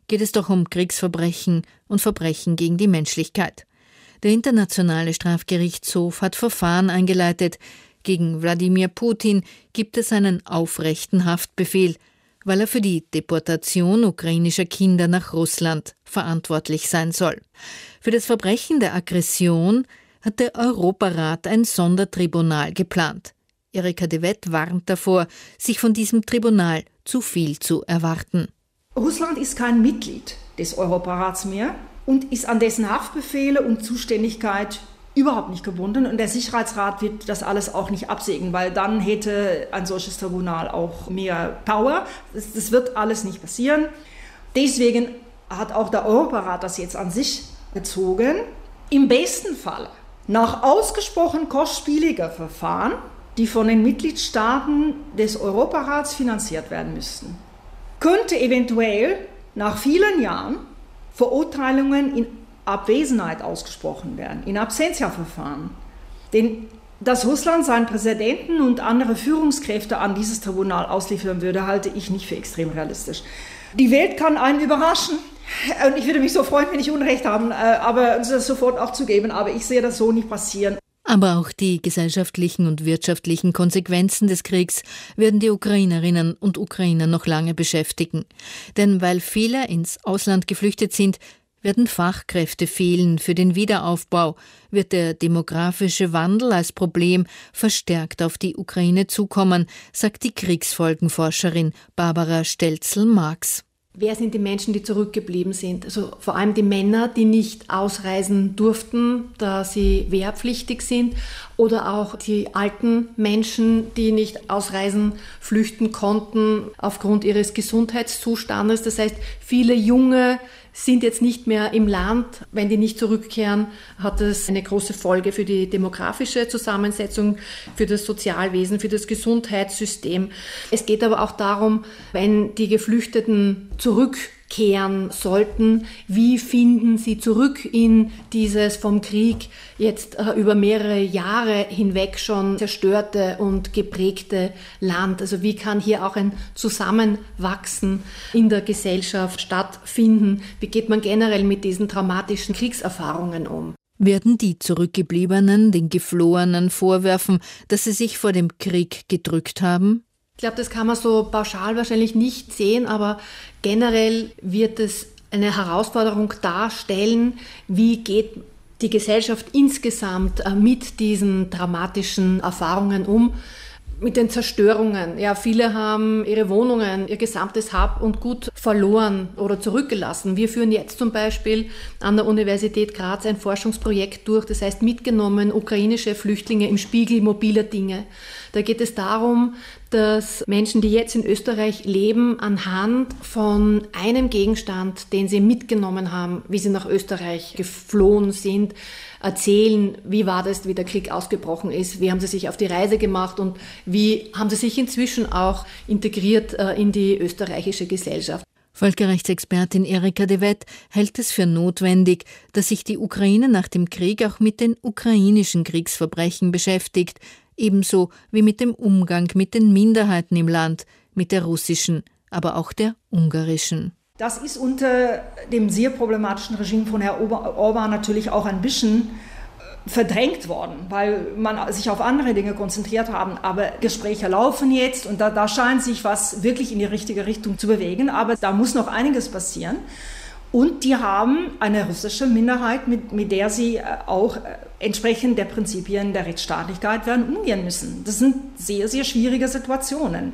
geht es doch um Kriegsverbrechen und Verbrechen gegen die Menschlichkeit. Der Internationale Strafgerichtshof hat Verfahren eingeleitet. Gegen Wladimir Putin gibt es einen aufrechten Haftbefehl, weil er für die Deportation ukrainischer Kinder nach Russland verantwortlich sein soll. Für das Verbrechen der Aggression hat der Europarat ein Sondertribunal geplant. Erika de Wet warnt davor, sich von diesem Tribunal zu viel zu erwarten. Russland ist kein Mitglied des Europarats mehr und ist an dessen Haftbefehle und Zuständigkeit überhaupt nicht gebunden. Und der Sicherheitsrat wird das alles auch nicht absegnen, weil dann hätte ein solches Tribunal auch mehr Power. Das wird alles nicht passieren. Deswegen hat auch der Europarat das jetzt an sich gezogen. Im besten Fall nach ausgesprochen kostspieliger Verfahren, die von den Mitgliedstaaten des Europarats finanziert werden müssten, könnte eventuell nach vielen Jahren Verurteilungen in Abwesenheit ausgesprochen werden, in Absentia-Verfahren. Denn dass Russland seinen Präsidenten und andere Führungskräfte an dieses Tribunal ausliefern würde, halte ich nicht für extrem realistisch. Die Welt kann einen überraschen und ich würde mich so freuen, wenn ich Unrecht habe, aber das sofort auch zugeben, aber ich sehe das so nicht passieren. Aber auch die gesellschaftlichen und wirtschaftlichen Konsequenzen des Kriegs werden die Ukrainerinnen und Ukrainer noch lange beschäftigen. Denn weil viele ins Ausland geflüchtet sind, werden Fachkräfte fehlen für den Wiederaufbau, wird der demografische Wandel als Problem verstärkt auf die Ukraine zukommen, sagt die Kriegsfolgenforscherin Barbara Stelzel-Marx. Wer sind die Menschen, die zurückgeblieben sind? Also vor allem die Männer, die nicht ausreisen durften, da sie wehrpflichtig sind, oder auch die alten Menschen, die nicht ausreisen, flüchten konnten aufgrund ihres Gesundheitszustandes. Das heißt, viele Junge sind jetzt nicht mehr im Land. Wenn die nicht zurückkehren, hat das eine große Folge für die demografische Zusammensetzung, für das Sozialwesen, für das Gesundheitssystem. Es geht aber auch darum, wenn die Geflüchteten zurückkehren sollten, wie finden sie zurück in dieses vom Krieg jetzt über mehrere Jahre hinweg schon zerstörte und geprägte Land. Also wie kann hier auch ein Zusammenwachsen in der Gesellschaft stattfinden? Wie geht man generell mit diesen traumatischen Kriegserfahrungen um? Werden die Zurückgebliebenen den Geflohenen vorwerfen, dass sie sich vor dem Krieg gedrückt haben? Ich glaube, das kann man so pauschal wahrscheinlich nicht sehen, aber generell wird es eine Herausforderung darstellen, wie geht die Gesellschaft insgesamt mit diesen dramatischen Erfahrungen um, mit den Zerstörungen. Ja, viele haben ihre Wohnungen, ihr gesamtes Hab und Gut verloren oder zurückgelassen. Wir führen jetzt zum Beispiel an der Universität Graz ein Forschungsprojekt durch, das heißt mitgenommen ukrainische Flüchtlinge im Spiegel mobiler Dinge. Da geht es darum, dass Menschen, die jetzt in Österreich leben, anhand von einem Gegenstand, den sie mitgenommen haben, wie sie nach Österreich geflohen sind, erzählen, wie war das, wie der Krieg ausgebrochen ist, wie haben sie sich auf die Reise gemacht und wie haben sie sich inzwischen auch integriert in die österreichische Gesellschaft. Völkerrechtsexpertin Erika de Wet hält es für notwendig, dass sich die Ukraine nach dem Krieg auch mit den ukrainischen Kriegsverbrechen beschäftigt, ebenso wie mit dem Umgang mit den Minderheiten im Land, mit der russischen, aber auch der ungarischen. Das ist unter dem sehr problematischen Regime von Herrn Orbán natürlich auch ein bisschen verdrängt worden, weil man sich auf andere Dinge konzentriert haben. Aber Gespräche laufen jetzt und da scheint sich was wirklich in die richtige Richtung zu bewegen. Aber da muss noch einiges passieren. Und die haben eine russische Minderheit, mit der sie auch entsprechend der Prinzipien der Rechtsstaatlichkeit werden umgehen müssen. Das sind sehr, sehr schwierige Situationen.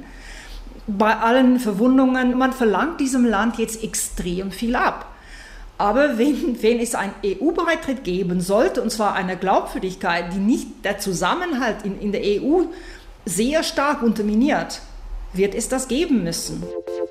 Bei allen Verwundungen, man verlangt diesem Land jetzt extrem viel ab. Aber wenn es einen EU-Beitritt geben sollte, und zwar eine Glaubwürdigkeit, die nicht der Zusammenhalt in der EU sehr stark unterminiert, wird es das geben müssen.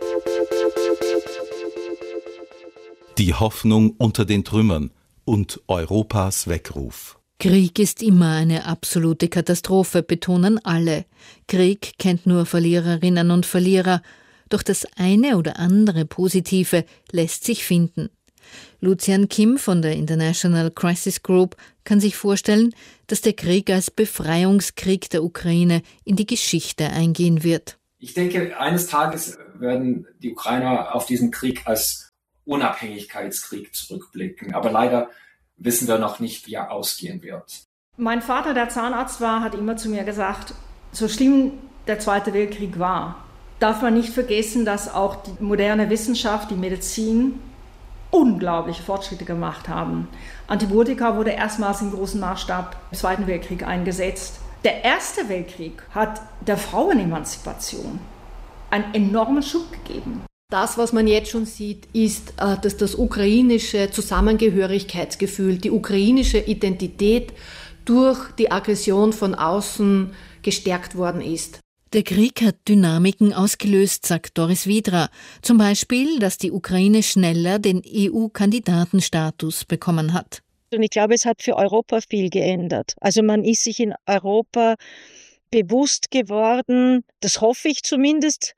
Die Hoffnung unter den Trümmern und Europas Weckruf. Krieg ist immer eine absolute Katastrophe, betonen alle. Krieg kennt nur Verliererinnen und Verlierer, doch das eine oder andere Positive lässt sich finden. Lucian Kim von der International Crisis Group kann sich vorstellen, dass der Krieg als Befreiungskrieg der Ukraine in die Geschichte eingehen wird. Ich denke, eines Tages werden die Ukrainer auf diesen Krieg als Unabhängigkeitskrieg zurückblicken. Aber leider wissen wir noch nicht, wie er ausgehen wird. Mein Vater, der Zahnarzt war, hat immer zu mir gesagt, so schlimm der Zweite Weltkrieg war, darf man nicht vergessen, dass auch die moderne Wissenschaft, die Medizin, unglaubliche Fortschritte gemacht haben. Antibiotika wurde erstmals im großen Maßstab im Zweiten Weltkrieg eingesetzt. Der Erste Weltkrieg hat der Frauenemanzipation einen enormen Schub gegeben. Das, was man jetzt schon sieht, ist, dass das ukrainische Zusammengehörigkeitsgefühl, die ukrainische Identität durch die Aggression von außen gestärkt worden ist. Der Krieg hat Dynamiken ausgelöst, sagt Doris Wiedra. Zum Beispiel, dass die Ukraine schneller den EU-Kandidatenstatus bekommen hat. Und ich glaube, es hat für Europa viel geändert. Also man ist sich in Europa bewusst geworden, das hoffe ich zumindest,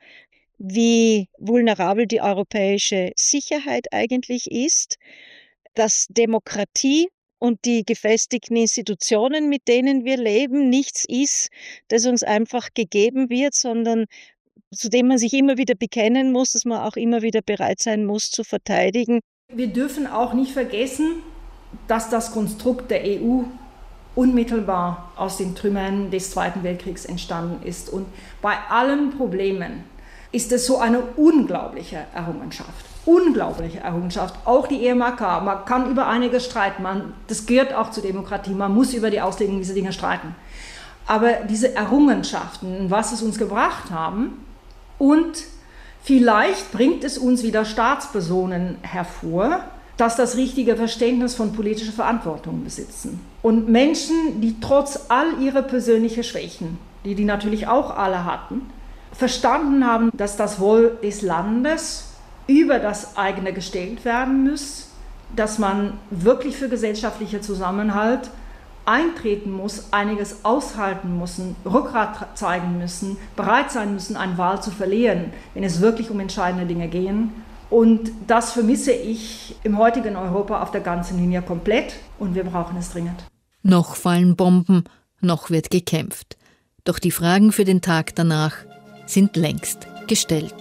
wie vulnerabel die europäische Sicherheit eigentlich ist, dass Demokratie und die gefestigten Institutionen, mit denen wir leben, nichts ist, das uns einfach gegeben wird, sondern zu dem man sich immer wieder bekennen muss, dass man auch immer wieder bereit sein muss zu verteidigen. Wir dürfen auch nicht vergessen, dass das Konstrukt der EU unmittelbar aus den Trümmern des Zweiten Weltkriegs entstanden ist. Und bei allen Problemen ist es so eine unglaubliche Errungenschaft. Unglaubliche Errungenschaft. Auch die EMAK. Man kann über einiges streiten. Das gehört auch zur Demokratie. Man muss über die Auslegung dieser Dinge streiten. Aber diese Errungenschaften, was es uns gebracht haben, und vielleicht bringt es uns wieder Staatspersonen hervor, dass das richtige Verständnis von politischer Verantwortung besitzen. Und Menschen, die trotz all ihrer persönlichen Schwächen, die natürlich auch alle hatten, verstanden haben, dass das Wohl des Landes über das eigene gestellt werden muss, dass man wirklich für gesellschaftlicher Zusammenhalt eintreten muss, einiges aushalten müssen, Rückgrat zeigen müssen, bereit sein müssen, eine Wahl zu verlieren, wenn es wirklich um entscheidende Dinge gehen. Und das vermisse ich im heutigen Europa auf der ganzen Linie komplett und wir brauchen es dringend. Noch fallen Bomben, noch wird gekämpft. Doch die Fragen für den Tag danach sind längst gestellt.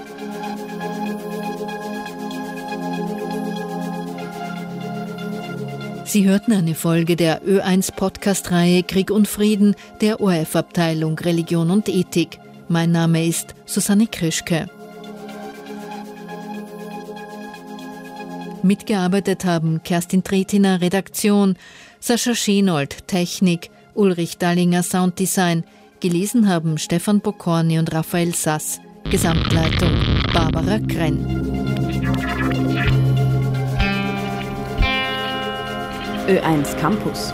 Sie hörten eine Folge der Ö1-Podcast-Reihe Krieg und Frieden der ORF-Abteilung Religion und Ethik. Mein Name ist Susanne Krischke. Mitgearbeitet haben Kerstin Tretiner, Redaktion, Sascha Schenold, Technik, Ulrich Dallinger, Sounddesign. Gelesen haben Stefan Bokorny und Raphael Sass. Gesamtleitung Barbara Krenn. Ö1 Campus.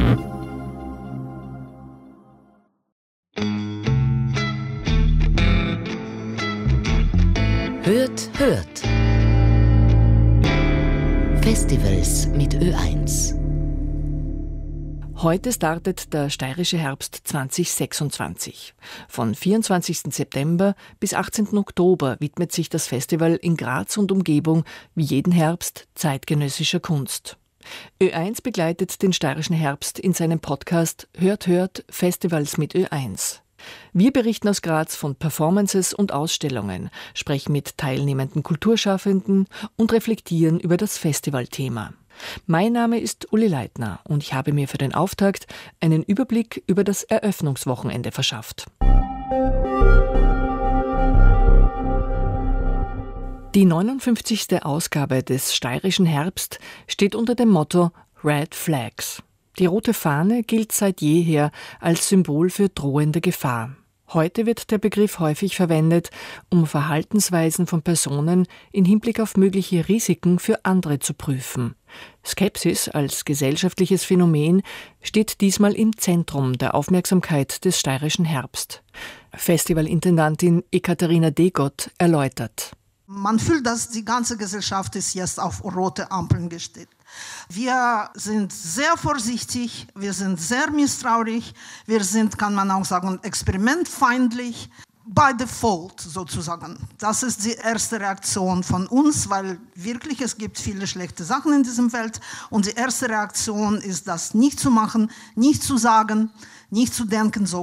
Hört. Festivals mit Ö1. Heute startet der Steirische Herbst 2026. Von 24. September bis 18. Oktober widmet sich das Festival in Graz und Umgebung wie jeden Herbst zeitgenössischer Kunst. Ö1 begleitet den Steirischen Herbst in seinem Podcast Hört, Festivals mit Ö1. Wir berichten aus Graz von Performances und Ausstellungen, sprechen mit teilnehmenden Kulturschaffenden und reflektieren über das Festivalthema. Mein Name ist Uli Leitner und ich habe mir für den Auftakt einen Überblick über das Eröffnungswochenende verschafft. Die 59. Ausgabe des Steirischen Herbst steht unter dem Motto Red Flags. Die rote Fahne gilt seit jeher als Symbol für drohende Gefahr. Heute wird der Begriff häufig verwendet, um Verhaltensweisen von Personen in Hinblick auf mögliche Risiken für andere zu prüfen. Skepsis als gesellschaftliches Phänomen steht diesmal im Zentrum der Aufmerksamkeit des Steirischen Herbst. Festivalintendantin Ekaterina Degott erläutert. Man fühlt, dass die ganze Gesellschaft ist jetzt auf rote Ampeln gestellt. Wir sind sehr vorsichtig, wir sind sehr misstrauisch, wir sind, kann man auch sagen, experimentfeindlich, by default sozusagen. Das ist die erste Reaktion von uns, weil wirklich es gibt viele schlechte Sachen in diesem Feld und die erste Reaktion ist, das nicht zu machen, nicht zu sagen, nicht zu denken sogar.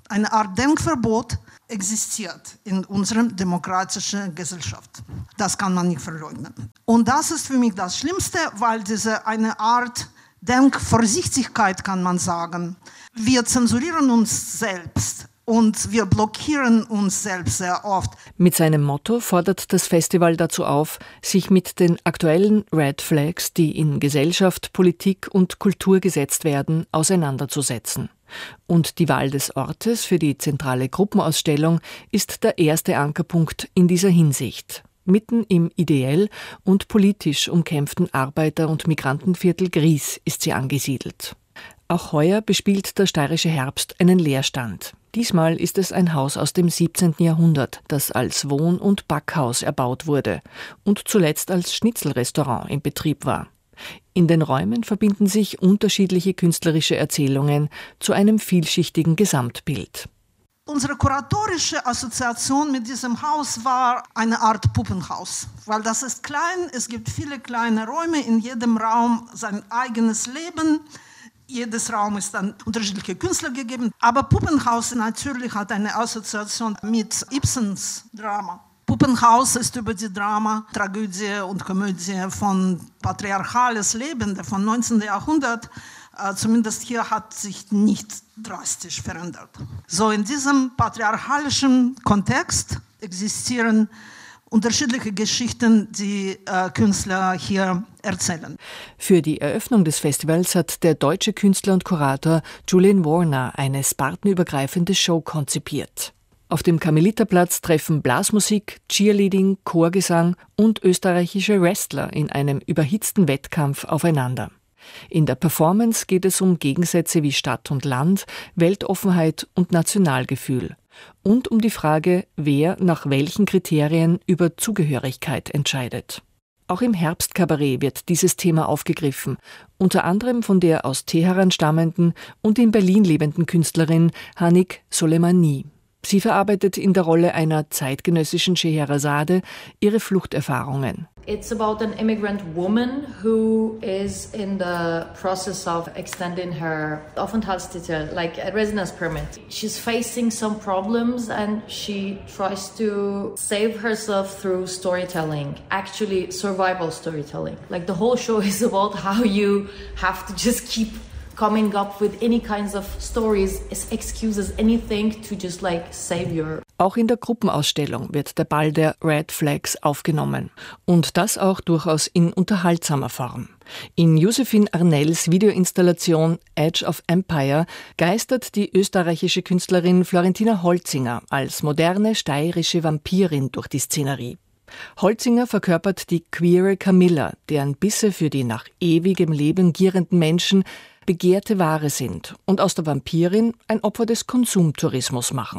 Eine Art Denkverbot existiert in unserer demokratischen Gesellschaft. Das kann man nicht verleugnen. Und das ist für mich das Schlimmste, weil diese eine Art Denkvorsichtigkeit, kann man sagen. Wir zensurieren uns selbst. Und wir blockieren uns selbst sehr oft. Mit seinem Motto fordert das Festival dazu auf, sich mit den aktuellen Red Flags, die in Gesellschaft, Politik und Kultur gesetzt werden, auseinanderzusetzen. Und die Wahl des Ortes für die zentrale Gruppenausstellung ist der erste Ankerpunkt in dieser Hinsicht. Mitten im ideell und politisch umkämpften Arbeiter- und Migrantenviertel Gries ist sie angesiedelt. Auch heuer bespielt der steirische Herbst einen Leerstand. Diesmal ist es ein Haus aus dem 17. Jahrhundert, das als Wohn- und Backhaus erbaut wurde und zuletzt als Schnitzelrestaurant in Betrieb war. In den Räumen verbinden sich unterschiedliche künstlerische Erzählungen zu einem vielschichtigen Gesamtbild. Unsere kuratorische Assoziation mit diesem Haus war eine Art Puppenhaus, weil das ist klein, es gibt viele kleine Räume, in jedem Raum sein eigenes Leben. Jedes Raum ist an unterschiedliche Künstler gegeben. Aber Puppenhaus natürlich hat eine Assoziation mit Ibsens Drama. Puppenhaus ist über die Drama, Tragödie und Komödie von patriarchales Leben vom 19. Jahrhundert. Zumindest hier hat sich nicht drastisch verändert. So in diesem patriarchalischen Kontext existieren unterschiedliche Geschichten, die Künstler hier erzählen. Für die Eröffnung des Festivals hat der deutsche Künstler und Kurator Julian Warner eine spartenübergreifende Show konzipiert. Auf dem Karmeliterplatz treffen Blasmusik, Cheerleading, Chorgesang und österreichische Wrestler in einem überhitzten Wettkampf aufeinander. In der Performance geht es um Gegensätze wie Stadt und Land, Weltoffenheit und Nationalgefühl. Und um die Frage, wer nach welchen Kriterien über Zugehörigkeit entscheidet. Auch im Herbstkabarett wird dieses Thema aufgegriffen, unter anderem von der aus Teheran stammenden und in Berlin lebenden Künstlerin Hanik Soleimani. Sie verarbeitet in der Rolle einer zeitgenössischen Scheherazade ihre Fluchterfahrungen. It's about an immigrant woman who is in the process of extending her Aufenthaltstitel, like a residence permit. She's facing some problems and she tries to save herself through storytelling, actually survival storytelling. Like the whole show is about how you have to just keep coming up with any kinds of stories, excuses, anything to just like save your. Auch in der Gruppenausstellung wird der Ball der Red Flags aufgenommen. Und das auch durchaus in unterhaltsamer Form. In Josephine Arnells Videoinstallation Edge of Empire geistert die österreichische Künstlerin Florentina Holzinger als moderne steirische Vampirin durch die Szenerie. Holzinger verkörpert die queere Camilla, deren Bisse für die nach ewigem Leben gierenden Menschen begehrte Ware sind und aus der Vampirin ein Opfer des Konsumtourismus machen.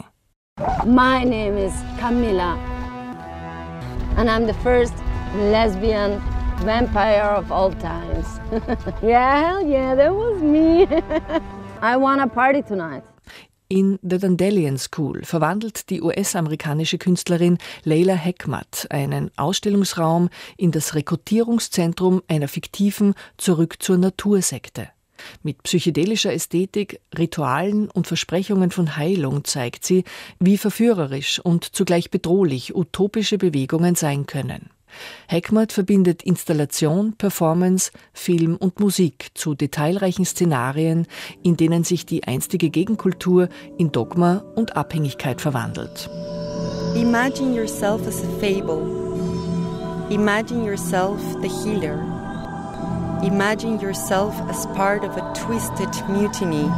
My name is Camilla and I'm the first lesbian vampire of all times. Yeah, hell yeah, that was me. I wanna party tonight. In The Dandelion School verwandelt die US-amerikanische Künstlerin Leila Heckmatt einen Ausstellungsraum in das Rekrutierungszentrum einer fiktiven Zurück-zur-Natur-Sekte. Mit psychedelischer Ästhetik, Ritualen und Versprechungen von Heilung zeigt sie, wie verführerisch und zugleich bedrohlich utopische Bewegungen sein können. Heckmatt verbindet Installation, Performance, Film und Musik zu detailreichen Szenarien, in denen sich die einstige Gegenkultur in Dogma und Abhängigkeit verwandelt. Imagine yourself as a fable. Imagine yourself the healer. Imagine yourself as part of a twisted mutiny.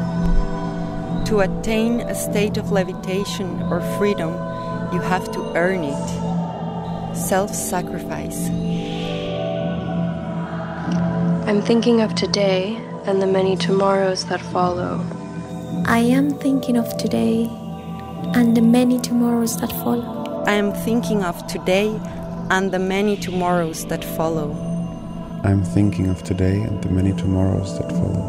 To attain a state of levitation or freedom, you have to earn it. Self-sacrifice. I'm thinking of today and the many tomorrows that follow. I am thinking of today and the many tomorrows that follow. I am thinking of today and the many tomorrows that follow. I'm thinking of today and the many tomorrows that follow.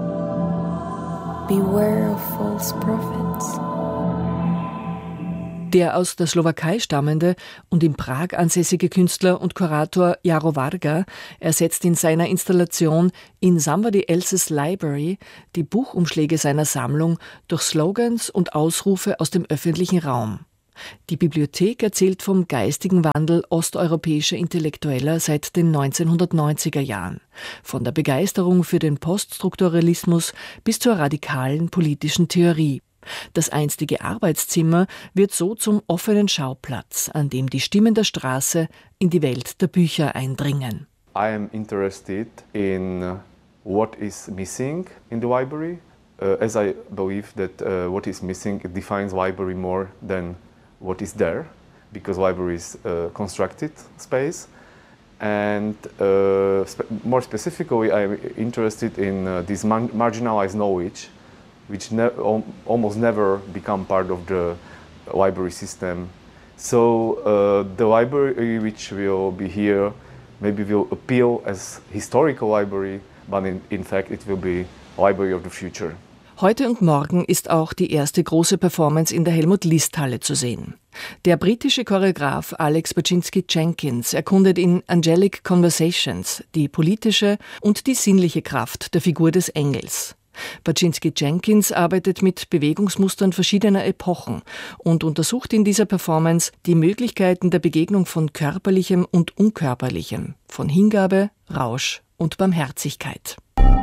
Beware of false prophets. Der aus der Slowakei stammende und in Prag ansässige Künstler und Kurator Jaro Varga ersetzt in seiner Installation In Somebody Else's Library die Buchumschläge seiner Sammlung durch Slogans und Ausrufe aus dem öffentlichen Raum. Die Bibliothek erzählt vom geistigen Wandel osteuropäischer Intellektueller seit den 1990er Jahren, von der Begeisterung für den Poststrukturalismus bis zur radikalen politischen Theorie. Das einstige Arbeitszimmer wird so zum offenen Schauplatz, an dem die Stimmen der Straße in die Welt der Bücher eindringen. I am interested in what is missing in the library, as I believe that what is missing defines library more than what is there, because library is constructed space. And more specifically, I'm interested in this marginalized knowledge, which almost never become part of the library system. So the library which will be here maybe will appeal as historical library, but in fact it will be library of the future. Heute und morgen ist auch die erste große Performance in der Helmut-List-Halle zu sehen. Der britische Choreograf Alex Baczynski-Jenkins erkundet in Angelic Conversations die politische und die sinnliche Kraft der Figur des Engels. Baczynski-Jenkins arbeitet mit Bewegungsmustern verschiedener Epochen und untersucht in dieser Performance die Möglichkeiten der Begegnung von Körperlichem und Unkörperlichem, von Hingabe, Rausch und Barmherzigkeit.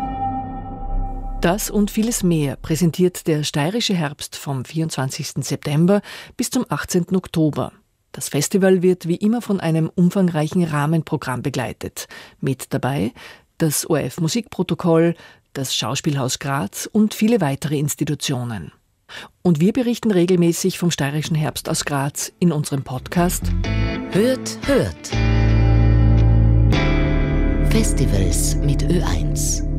Das und vieles mehr präsentiert der Steirische Herbst vom 24. September bis zum 18. Oktober. Das Festival wird wie immer von einem umfangreichen Rahmenprogramm begleitet. Mit dabei das ORF-Musikprotokoll, das Schauspielhaus Graz und viele weitere Institutionen. Und wir berichten regelmäßig vom Steirischen Herbst aus Graz in unserem Podcast Hört, hört. Festivals mit Ö1.